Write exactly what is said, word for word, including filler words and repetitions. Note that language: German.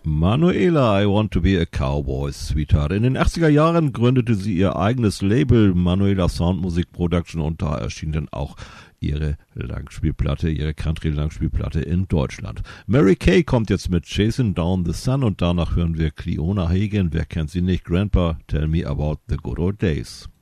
Manuela, I Want to be a Cowboy Sweetheart. In den achtziger Jahren gründete sie ihr eigenes Label, Manuela Sound Music Production, und da erschien dann auch ihre Langspielplatte, ihre Country-Langspielplatte in Deutschland. Mary Kay kommt jetzt mit Chasing Down the Sun und danach hören wir Cleona Hagen. Wer kennt sie nicht? Grandpa, Tell Me About the Good Old Days.